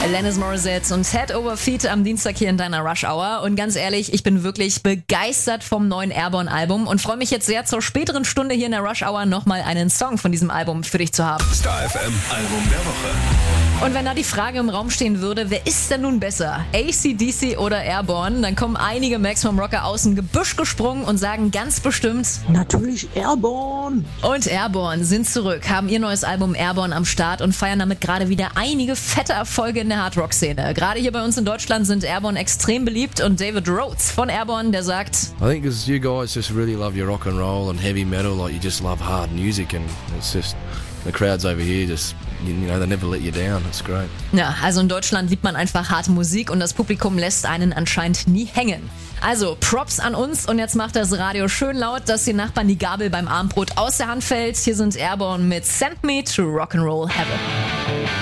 Alanis Morissette und Head Over Feet am Dienstag hier in deiner Rush Hour. Und ganz ehrlich, ich bin wirklich begeistert vom neuen Airborne-Album und freue mich jetzt sehr, zur späteren Stunde hier in der Rush Hour nochmal einen Song von diesem Album für dich zu haben. Star FM Album der Woche. Und wenn da die Frage im Raum stehen würde, wer ist denn nun besser, AC/DC oder Airborne, dann kommen einige Maximum Rocker aus dem Gebüsch gesprungen und sagen ganz bestimmt: Natürlich Airborne! Und Airborne sind zurück, haben ihr neues Album Airborne am Start und feiern damit gerade wieder einige fette Erfolge in der Hardrock-Szene. Gerade hier bei uns in Deutschland sind Airborne extrem beliebt und David Rhodes von Airborne, der sagt: I think because you guys just really love your rock and roll and heavy metal, like you just love hard music, and it's just the crowds over here just, you know, they never let you down. It's great. Ja, also in Deutschland liebt man einfach harte Musik und das Publikum lässt einen anscheinend nie hängen. Also Props an uns und jetzt macht das Radio schön laut, dass den Nachbarn die Gabel beim Abendbrot aus der Hand fällt. Hier sind Airborne mit Send Me to Rock'n'Roll Heaven.